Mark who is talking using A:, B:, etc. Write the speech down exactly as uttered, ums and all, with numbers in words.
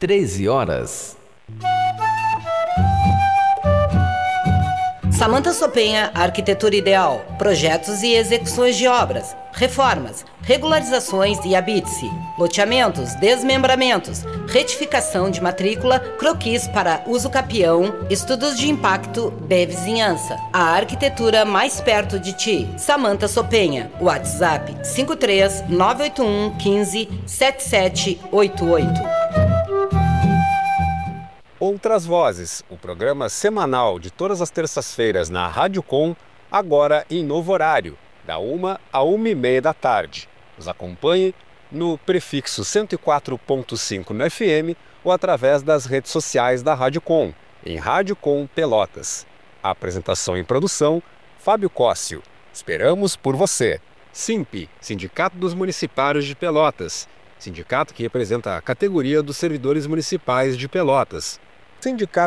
A: treze horas.
B: Samanta Sopenha, Arquitetura Ideal, projetos e execuções de obras, reformas, regularizações e habite-se, loteamentos, desmembramentos, retificação de matrícula, croquis para uso capião, estudos de impacto de vizinhança. A arquitetura mais perto de ti. Samanta Sopenha, WhatsApp cinco três nove oito um um cinco sete sete oito oito.
C: Outras Vozes, o programa semanal de todas as terças-feiras na Rádio Com, agora em novo horário, da uma à uma e meia da tarde. Nos acompanhe no prefixo cento e quatro ponto cinco no F M ou através das redes sociais da Rádio Com, em Rádio Com Pelotas. A apresentação e produção, Fábio Cóssio. Esperamos por você. SIMP, Sindicato dos Municipários de Pelotas. Sindicato que representa a categoria dos servidores municipais de Pelotas. Sindicato